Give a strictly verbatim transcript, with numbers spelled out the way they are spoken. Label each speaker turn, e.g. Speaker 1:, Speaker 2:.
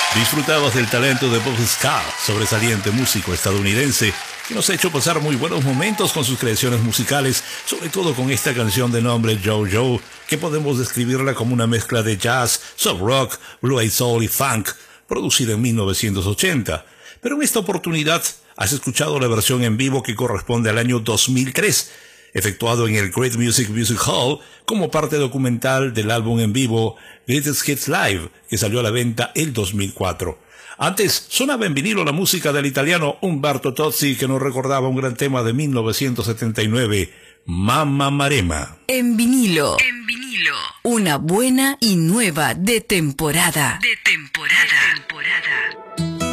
Speaker 1: Disfrutados del talento de Bob Ska, sobresaliente músico estadounidense que nos ha hecho pasar muy buenos momentos con sus creaciones musicales, sobre todo con esta canción de nombre JoJo, que podemos describirla como una mezcla de jazz, soft rock, blue eyed soul y funk, producida en mil novecientos ochenta. Pero en esta oportunidad has escuchado la versión en vivo que corresponde al año dos mil tres, efectuado en el Great Music Music Hall como parte documental del álbum en vivo Greatest Hits Live, que salió a la venta el dos mil cuatro. Antes sonaba en vinilo la música del italiano Umberto Tozzi, que nos recordaba un gran tema de mil novecientos setenta y nueve, Mamma Marema.
Speaker 2: En vinilo. En vinilo. Una buena y nueva de temporada. De temporada.